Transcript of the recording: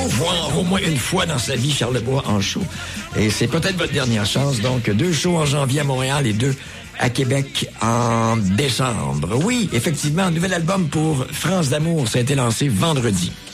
voir au moins une fois dans sa vie Charlebois en show. Et c'est peut-être votre dernière chance. Donc, 2 shows en janvier à Montréal et 2 à Québec en décembre. Oui, effectivement, un nouvel album pour France d'amour. Ça a été lancé vendredi.